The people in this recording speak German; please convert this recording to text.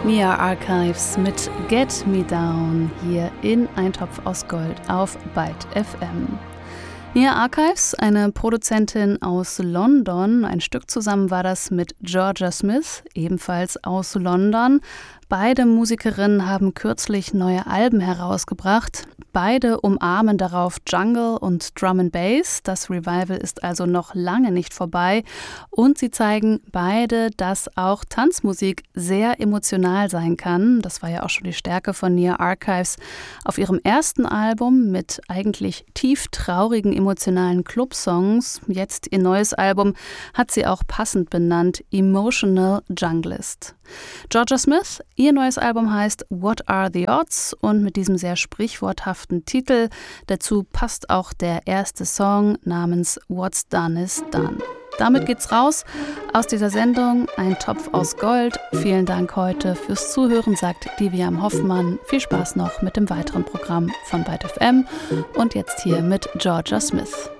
Mia Archives mit Get Me Down hier in Ein Topf aus Gold auf Byte FM. Mia Archives, eine Produzentin aus London. Ein Stück zusammen war das mit Jorja Smith, ebenfalls aus London. Beide Musikerinnen haben kürzlich neue Alben herausgebracht. Beide umarmen darauf Jungle und Drum and Bass. Das Revival ist also noch lange nicht vorbei. Und sie zeigen beide, dass auch Tanzmusik sehr emotional sein kann. Das war ja auch schon die Stärke von Mia Archives. Auf ihrem ersten Album mit eigentlich tief traurigen, emotionalen Clubsongs, jetzt ihr neues Album, hat sie auch passend benannt Emotional Junglist. Jorja Smith, ihr neues Album heißt What Are the Odds und mit diesem sehr sprichworthaften Titel. Dazu passt auch der erste Song namens What's Done is Done. Damit geht's raus aus dieser Sendung Ein Topf aus Gold. Vielen Dank heute fürs Zuhören, sagt Diviam Hoffmann. Viel Spaß noch mit dem weiteren Programm von Byte FM und jetzt hier mit Jorja Smith.